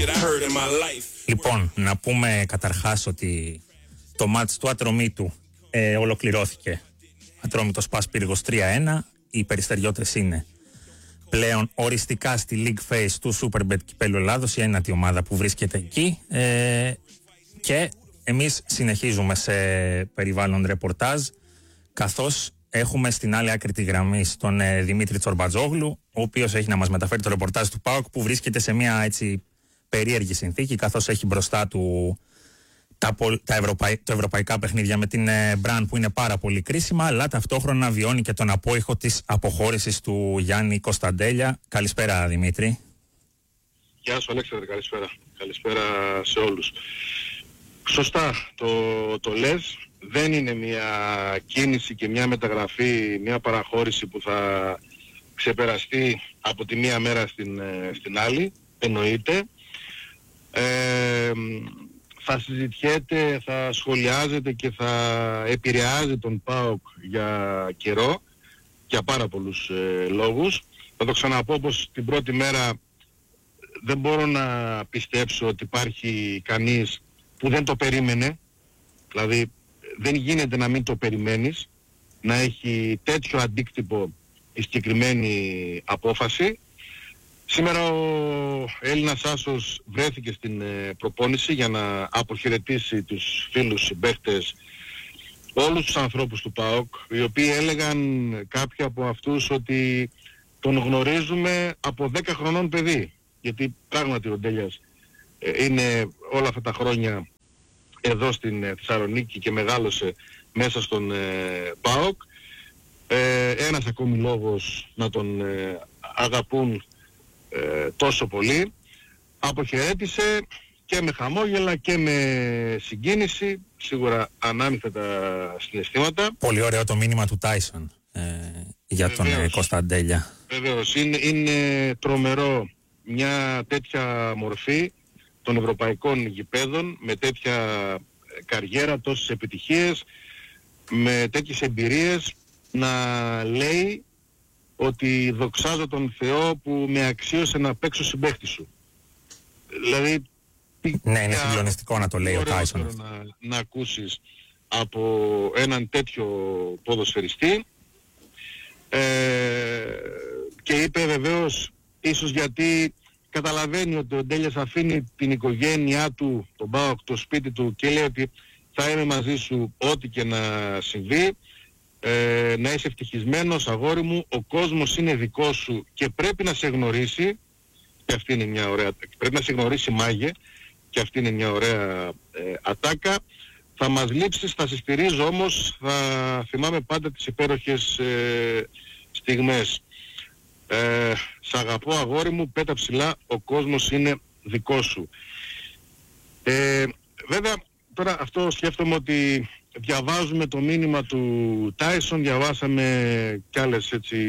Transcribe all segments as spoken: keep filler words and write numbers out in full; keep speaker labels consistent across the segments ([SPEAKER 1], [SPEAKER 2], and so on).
[SPEAKER 1] Λοιπόν, να πούμε καταρχάς ότι το μάτς του Ατρομήτου ε, ολοκληρώθηκε. Ατρόμητος Πας Πύργος τρία ένα. Οι περιστεριώτες είναι πλέον οριστικά στη League Phase του Superbet Κυπέλλου Ελλάδος, η ένατη ομάδα που βρίσκεται εκεί. Ε, και εμείς συνεχίζουμε σε περιβάλλον ρεπορτάζ, καθώς έχουμε στην άλλη άκρη τη γραμμή τον ε, Δημήτρη Τσορμπατζόγλου, ο οποίος έχει να μας μεταφέρει το ρεπορτάζ του ΠΑΟΚ, που βρίσκεται σε μια έτσι περίεργη συνθήκη, καθώς έχει μπροστά του τα, τα ευρωπαϊ, το ευρωπαϊκά παιχνίδια με την ε, Μπραν, που είναι πάρα πολύ κρίσιμα, αλλά ταυτόχρονα βιώνει και τον απόϊχο της αποχώρησης του Γιάννη Κωνσταντέλια. Καλησπέρα, Δημήτρη.
[SPEAKER 2] Γεια σου, Αλέξανδρε, καλησπέρα. Καλησπέρα σε όλους. Σωστά το, το λες. Δεν είναι μια κίνηση και μια μεταγραφή, μια παραχώρηση που θα ξεπεραστεί από τη μία μέρα στην, στην άλλη. Εννοείται. Ε, θα συζητιέται, θα σχολιάζεται και θα επηρεάζει τον ΠΑΟΚ για καιρό, για πάρα πολλούς ε, λόγους. Θα το ξαναπώ πως την πρώτη μέρα δεν μπορώ να πιστέψω ότι υπάρχει κανείς που δεν το περίμενε. Δηλαδή δεν γίνεται να μην το περιμένεις, να έχει τέτοιο αντίκτυπο η συγκεκριμένη απόφαση. Σήμερα ο Έλληνας άσος βρέθηκε στην προπόνηση για να αποχαιρετήσει τους φίλους συμπαίχτες, όλους τους ανθρώπους του ΠΑΟΚ, οι οποίοι έλεγαν κάποιοι από αυτούς ότι τον γνωρίζουμε από δέκα χρονών παιδί. Γιατί πράγματι ο Ντέλιας είναι όλα αυτά τα χρόνια εδώ στην Θεσσαλονίκη και μεγάλωσε μέσα στον ε, ΠΑΟΚ. Ε, ένας ακόμη λόγος να τον ε, αγαπούν ε, τόσο πολύ. Αποχαιρέτησε και με χαμόγελα και με συγκίνηση, σίγουρα ανάμειχτα τα συναισθήματα.
[SPEAKER 1] Πολύ ωραίο το μήνυμα του Τάισον ε, για τον ε, Κωνσταντέλια.
[SPEAKER 2] Βεβαίως, είναι, είναι τρομερό μια τέτοια μορφή των ευρωπαϊκών γηπέδων, με τέτοια καριέρα, τόσες επιτυχίες, με τέτοιες εμπειρίες, να λέει ότι δοξάζω τον Θεό που με αξίωσε να παίξω συμπαίχτη σου. Δηλαδή,
[SPEAKER 1] ναι, είναι συγκλονιστικό να το λέει ο Τάισον.
[SPEAKER 2] Να, να ακούσεις από έναν τέτοιο ποδοσφαιριστή. Ε, και είπε βεβαίως, ίσως γιατί καταλαβαίνει ότι ο Ντέλιας αφήνει την οικογένειά του, τον ΠΑΟΚ, το σπίτι του, και λέει ότι θα είμαι μαζί σου ό,τι και να συμβεί, ε, να είσαι ευτυχισμένος αγόρι μου, ο κόσμος είναι δικός σου και πρέπει να σε γνωρίσει, και αυτή είναι μια ωραία, πρέπει να σε γνωρίσει μάγε, και αυτή είναι μια ωραία ε, ατάκα. Θα μας λείψεις, θα σε στηρίζω όμως, θα θυμάμαι πάντα τις υπέροχες ε, στιγμές. Ε, σ' αγαπώ αγόρι μου, πέτα ψηλά, ο κόσμος είναι δικός σου. Ε, βέβαια τώρα αυτό σκέφτομαι ότι διαβάζουμε το μήνυμα του Τάισον, διαβάσαμε κι άλλες έτσι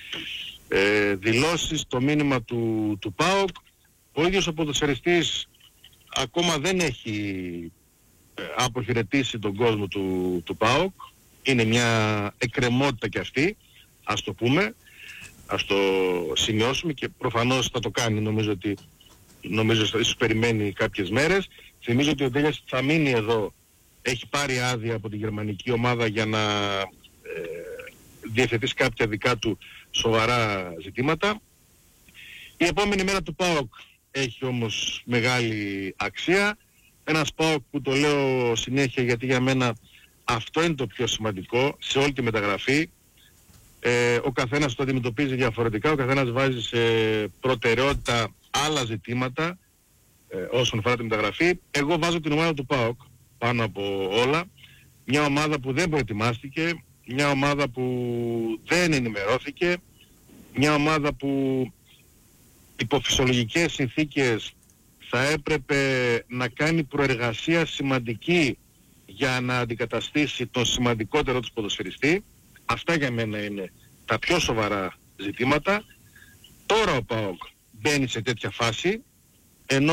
[SPEAKER 2] ε, δηλώσεις, το μήνυμα του, του ΠΑΟΚ. Ο ίδιος ο ποδοσφαιριστής ακόμα δεν έχει ε, αποχαιρετήσει τον κόσμο του, του ΠΑΟΚ. Είναι μια εκκρεμότητα κι αυτή, ας το πούμε. Ας το σημειώσουμε και προφανώς θα το κάνει. Νομίζω ότι νομίζω ίσως περιμένει κάποιες μέρες. Θυμίζω ότι ο Ντέλιας θα μείνει εδώ. Έχει πάρει άδεια από τη γερμανική ομάδα για να ε, διευθετήσει κάποια δικά του σοβαρά ζητήματα. Η επόμενη μέρα του ΠΑΟΚ έχει όμως μεγάλη αξία. Ένας ΠΑΟΚ που το λέω συνέχεια γιατί για μένα αυτό είναι το πιο σημαντικό σε όλη τη μεταγραφή. Ε, ο καθένας το αντιμετωπίζει διαφορετικά, ο καθένας βάζει σε προτεραιότητα άλλα ζητήματα ε, όσον αφορά τη μεταγραφή. Εγώ βάζω την ομάδα του ΠΑΟΚ πάνω από όλα, μια ομάδα που δεν προετοιμάστηκε, μια ομάδα που δεν ενημερώθηκε, μια ομάδα που υπό φυσιολογικές συνθήκες θα έπρεπε να κάνει προεργασία σημαντική για να αντικαταστήσει τον σημαντικότερο τους ποδοσφαιριστή. Αυτά για μένα είναι τα πιο σοβαρά ζητήματα. Τώρα ο ΠΑΟΚ μπαίνει σε τέτοια φάση, ενώ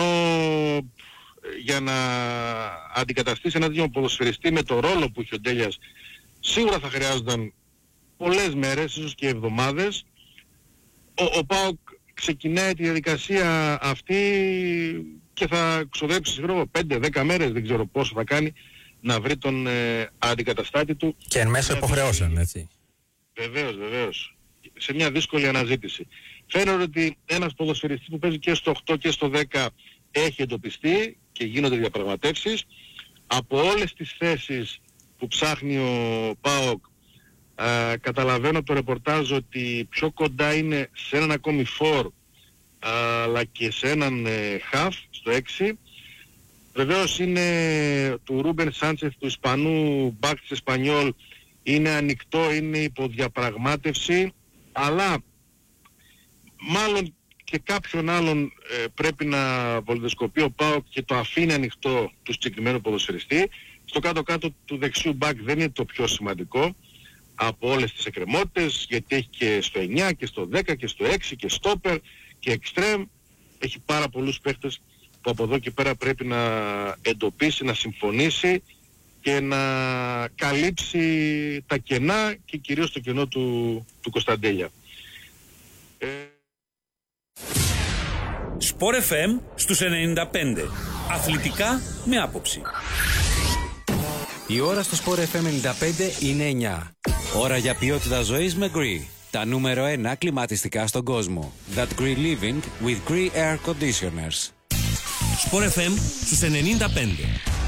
[SPEAKER 2] για να αντικαταστήσει ένα δύο ποδοσφαιριστή με το ρόλο που έχει ο Ντέλιας σίγουρα θα χρειάζονταν πολλές μέρες, ίσως και εβδομάδες. Ο, ο ΠΑΟΚ ξεκινάει τη διαδικασία αυτή και θα ξοδέψει συγγνώμη πέντε δέκα μέρες, δεν ξέρω πόσο θα κάνει, να βρει τον ε, αντικαταστάτη του.
[SPEAKER 1] Και εν μέσω υποχρεώσεων, έτσι.
[SPEAKER 2] Βεβαίως, βεβαίως. Σε μια δύσκολη αναζήτηση. Φαίνεται ότι ένας ποδοσφαιριστής που παίζει και στο οκτώ και στο δέκα έχει εντοπιστεί και γίνονται διαπραγματεύσεις. Από όλες τις θέσεις που ψάχνει ο ΠΑΟΚ, α, καταλαβαίνω από το ρεπορτάζ ότι πιο κοντά είναι σε έναν ακόμη φορ, αλλά και σε έναν ε, χαφ στο έξι. Βεβαίως είναι του Ρούμπεν Σάντσεφ, του Ισπανού μπακ της Εσπανιόλ, είναι ανοιχτό, είναι υποδιαπραγμάτευση, αλλά μάλλον και κάποιον άλλον ε, πρέπει να βολιδοσκοπεί ο ΠΑΟΚ και το αφήνει ανοιχτό του συγκεκριμένου ποδοσφαιριστή. Στο κάτω-κάτω του δεξιού μπακ δεν είναι το πιο σημαντικό από όλες τις εκκρεμότητες, γιατί έχει και στο εννιά και στο δέκα και στο έξι και στόπερ και εξτρέμ. Έχει πάρα πολλούς παίχτες που από εδώ και πέρα πρέπει να εντοπίσει, να συμφωνήσει και να καλύψει τα κενά και κυρίως το κενό του, του Κωνσταντέλια. Ε...
[SPEAKER 3] Σπορ εφ εμ στους ενενήντα πέντε. Αθλητικά με άποψη.
[SPEAKER 4] Η ώρα στο Σπορ εφ εμ ενενήντα πέντε είναι εννιά. Ώρα για ποιότητα ζωής με Gree. Τα νούμερο ένα κλιματιστικά στον κόσμο. That Gree Living with Gree Air Conditioners.
[SPEAKER 3] Σπορ εφ εμ στους ενενήντα πέντε.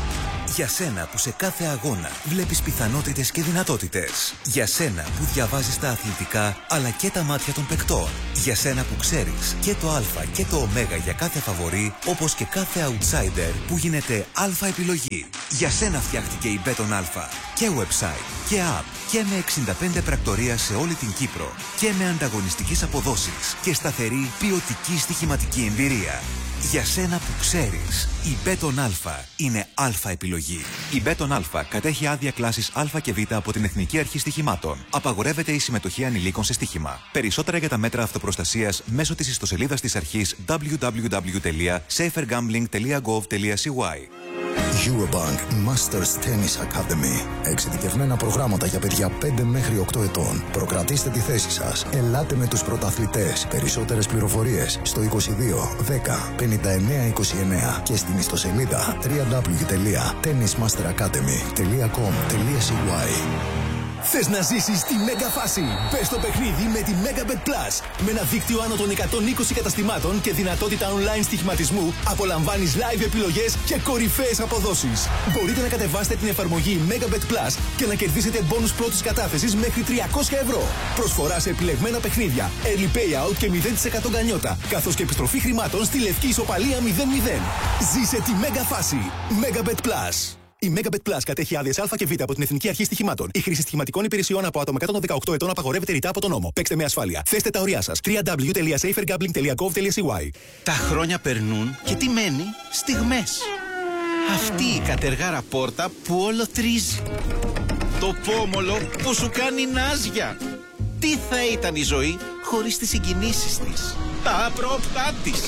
[SPEAKER 5] Για σένα που σε κάθε αγώνα βλέπεις πιθανότητες και δυνατότητες. Για σένα που διαβάζεις τα αθλητικά αλλά και τα μάτια των παικτών. Για σένα που ξέρεις και το α και το ω για κάθε φαβορί, όπως και κάθε outsider που γίνεται α επιλογή. Για σένα φτιάχτηκε η Μπέτον Α. Και website και app και με εξήντα πέντε πρακτορία σε όλη την Κύπρο. Και με ανταγωνιστικές αποδόσεις και σταθερή ποιοτική στοιχηματική εμπειρία. Για σένα που ξέρεις, η Μπέτον Α είναι α επιλογή. Η Μπέτον Α κατέχει άδεια κλάσης Α και Β από την Εθνική Αρχή Στοιχημάτων. Απαγορεύεται η συμμετοχή ανηλίκων σε στοίχημα. Περισσότερα για τα μέτρα αυτοπροστασίας μέσω της ιστοσελίδας της αρχής double-u double-u double-u τελεία safer gambling τελεία gov τελεία c y.
[SPEAKER 6] Eurobank Masters Tennis Academy. Εξειδικευμένα προγράμματα για παιδιά πέντε μέχρι οκτώ ετών. Προκρατήστε τη θέση σας. Ελάτε με τους πρωταθλητές. Περισσότερες πληροφορίες στο είκοσι δύο δέκα πενήντα εννέα είκοσι εννέα και στην ιστοσελίδα double-u double-u double-u τελεία tennis master academy τελεία com τελεία c y.
[SPEAKER 7] Θες να ζήσεις τη μέγα φάση? Μπες στο παιχνίδι με τη Megabet Plus. Με ένα δίκτυο άνω των εκατόν είκοσι καταστημάτων και δυνατότητα online στοιχηματισμού, απολαμβάνεις live επιλογές και κορυφαίες αποδόσεις. Μπορείτε να κατεβάσετε την εφαρμογή Megabet Plus και να κερδίσετε μπόνους πρώτης κατάθεσης μέχρι τριακόσια ευρώ. Προσφορά σε επιλεγμένα παιχνίδια, early payout και μηδέν τοις εκατό γκανιότα, καθώς και επιστροφή χρημάτων στη λευκή ισοπαλία μηδέν μηδέν. Ζήσε τη μέγα φάση. Megabet Plus. Η Megabet Plus κατέχει άδειες Α και Β από την Εθνική Αρχή Στοιχημάτων. Η χρήση στοιχηματικών υπηρεσιών από άτομα κάτω των δεκαοκτώ ετών απαγορεύεται ρητά από τον νόμο. Παίξτε με ασφάλεια. Θέστε τα ωριά σας. double-u double-u double-u τελεία safer gambling τελεία gov τελεία c y.
[SPEAKER 8] Τα χρόνια περνούν και τι μένει? Στιγμές. Αυτή η κατεργάρα πόρτα που όλο τρίζει. Το πόμολο που σου κάνει νάζια. Τι θα ήταν η ζωή χωρίς τις συγκινήσεις της, τα απρόπτά της.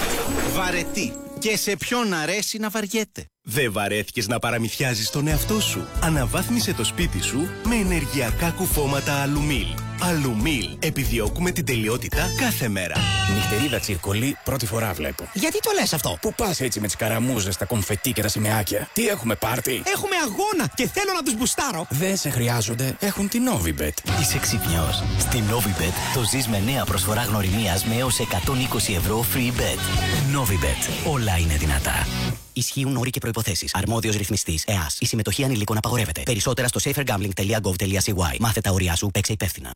[SPEAKER 8] Βαρετή. Και σε ποιον αρέσει να βαριέται.
[SPEAKER 7] Δεν βαρέθηκες να παραμυθιάζεις τον εαυτό σου? Αναβάθμισε το σπίτι σου με ενεργειακά κουφώματα Αλουμίλ. Αλουμίλ. Επιδιώκουμε την τελειότητα κάθε μέρα.
[SPEAKER 9] Νυχτερίδα τσιρκολί, πρώτη φορά βλέπω.
[SPEAKER 10] Γιατί το λες αυτό?
[SPEAKER 9] Πού πας έτσι με τις καραμούζες, τα κομφετί και τα σημαίακια? Τι έχουμε, πάρτι?
[SPEAKER 10] Έχουμε αγώνα και θέλω να τους μπουστάρω.
[SPEAKER 9] Δεν σε χρειάζονται, έχουν την Novibet.
[SPEAKER 11] Είσαι ξύπνιος. Στη Novibet το ζεις με νέα προσφορά γνωριμίας με έως εκατόν είκοσι ευρώ free bet. Novibet. Όλα είναι δυνατά. Ισχύουν όροι και προϋποθέσεις. Αρμόδιος ρυθμιστής ΕΑΣ. Η συμμετοχή ανηλίκων απαγορεύεται. Περισσότερα στο safer gambling τελεία gov τελεία c y. Μάθε τα όρια σου, παίξε υπεύθυνα.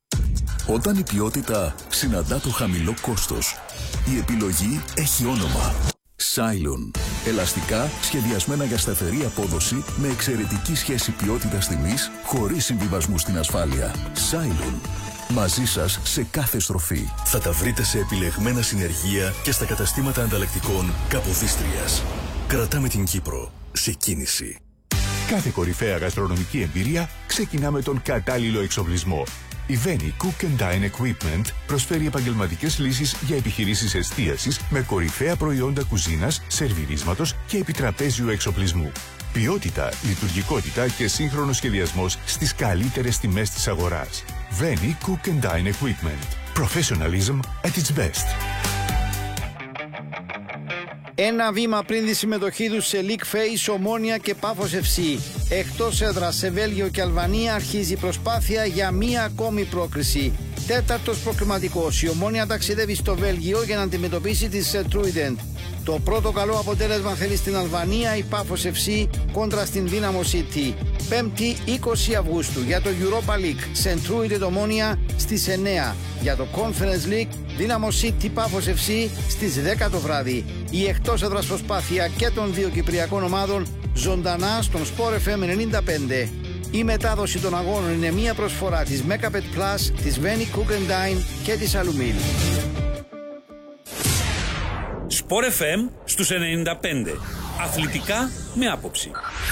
[SPEAKER 6] Όταν η ποιότητα συναντά το χαμηλό κόστος, η επιλογή έχει όνομα. Cylon. Ελαστικά σχεδιασμένα για σταθερή απόδοση με εξαιρετική σχέση ποιότητας-τιμής χωρίς συμβιβασμού στην ασφάλεια. Cylon. Μαζί σας σε κάθε στροφή. Θα τα βρείτε σε επιλεγμένα συνεργεία και στα καταστήματα ανταλλακτικών Καποδίστριας. Κρατάμε την Κύπρο σε κίνηση.
[SPEAKER 12] Κάθε κορυφαία γαστρονομική εμπειρία ξεκινά με τον κατάλληλο εξοπλισμό. Η Veni Cook and Dine Equipment προσφέρει επαγγελματικές λύσεις για επιχειρήσεις εστίασης με κορυφαία προϊόντα κουζίνας, σερβιρίσματος και επιτραπέζιου εξοπλισμού. Ποιότητα, λειτουργικότητα και σύγχρονος σχεδιασμός στις καλύτερες τιμές της αγοράς. Veni Cook and Dine Equipment. Professionalism at its best.
[SPEAKER 13] Ένα βήμα πριν τη συμμετοχή τους σε League Face, Ομόνοια και Πάφος εφ σι. Εκτός έδρας σε Βέλγιο και Αλβανία αρχίζει η προσπάθεια για μία ακόμη πρόκριση. Τέταρτος προκριματικός. Η Ομόνοια ταξιδεύει στο Βέλγιο για να αντιμετωπίσει τη Σεντρούιντεν. Το πρώτο καλό αποτέλεσμα θέλει στην Αλβανία η Πάφος εφ σι κόντρα στην Dynamo City. Πέμπτη είκοσι Αυγούστου για το Europa League. Σεντρούιντεν Ομόνοια στις εννέα. Για το Conference League Dynamo City Πάφος εφ σι στις δέκα το βράδυ. Η εκτός έδρας προσπάθεια και των δύο κυπριακών ομάδων ζωντανά στον Sport εφ εμ ενενήντα πέντε. Η μετάδοση των αγώνων είναι μία προσφορά της Megabet Plus, της Veni Cook and Dine και της Alumil.
[SPEAKER 3] Sport εφ εμ στους ενενήντα πέντε. Αθλητικά με άποψη.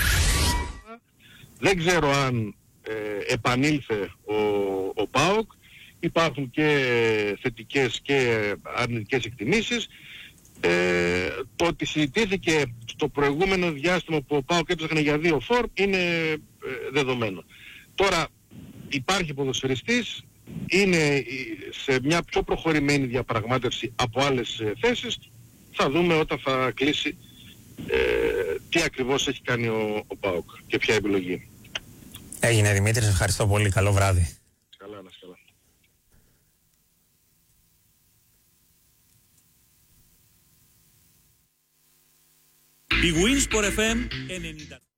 [SPEAKER 2] Δεν ξέρω αν ε, επανήλθε ο, ο ΠΑΟΚ. Υπάρχουν και θετικές και αρνητικές εκτιμήσεις. Ε, το ότι συζητήθηκε στο προηγούμενο διάστημα που ο ΠΑΟΚ έψαχνε για δύο φορ είναι ε, δεδομένο. Τώρα υπάρχει ποδοσφαιριστής, είναι σε μια πιο προχωρημένη διαπραγμάτευση από άλλες ε, θέσεις. Θα δούμε όταν θα κλείσει ε, τι ακριβώς έχει κάνει ο, ο ΠΑΟΚ και ποια επιλογή.
[SPEAKER 1] Έγινε Δημήτρη, ευχαριστώ πολύ, καλό βράδυ.
[SPEAKER 2] Καλά, να είσαι καλά.
[SPEAKER 3] Η Winsport εφ εμ ενενήντα